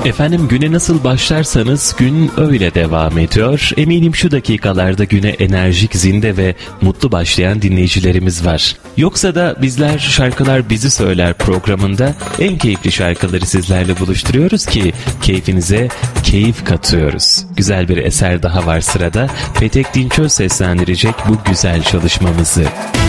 Efendim, güne nasıl başlarsanız gün öyle devam ediyor. Eminim şu dakikalarda güne enerjik, zinde ve mutlu başlayan dinleyicilerimiz var. Yoksa da bizler Şarkılar Bizi Söyler programında en keyifli şarkıları sizlerle buluşturuyoruz ki keyfinize keyif katıyoruz. Güzel bir eser daha var sırada. Petek Dinçöz seslendirecek bu güzel çalışmamızı.